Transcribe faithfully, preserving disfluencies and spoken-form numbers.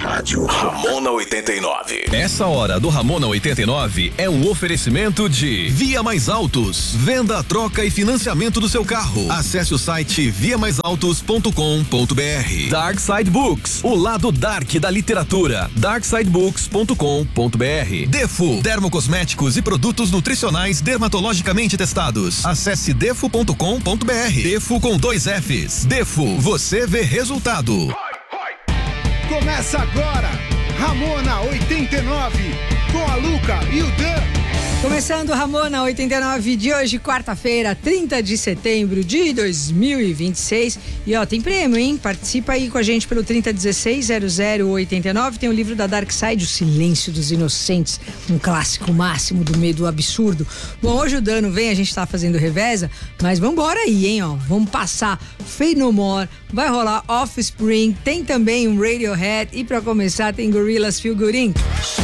Rádio Ramona oitenta e nove. Essa hora do Ramona oitenta e nove é um oferecimento de Via Mais Autos. Venda, troca e financiamento do seu carro. Acesse o site via mais autos ponto com ponto br. Dark Side Books, o lado dark da literatura. dark side books ponto com ponto br. Defo, dermocosméticos e produtos nutricionais dermatologicamente testados. Acesse defo ponto com ponto br. Defo com dois Fs. Defo, você vê resultado. Começa agora, Ramona oitenta e nove, com a Luca e o Dan. Começando Ramona oitenta e nove de hoje, quarta-feira, trinta de setembro de dois mil e vinte e seis. E ó, tem prêmio, hein? Participa aí com a gente pelo trinta dezesseis zero zero oitenta e nove. Tem o livro da Dark Side, O Silêncio dos Inocentes, um clássico máximo do medo absurdo. Bom, hoje o Dano vem, a gente tá fazendo reveza, mas vambora aí, hein, ó. Vamos passar Fade No More, vai rolar Offspring, tem também um Radiohead e pra começar tem Gorillaz Feel Good Incorporated.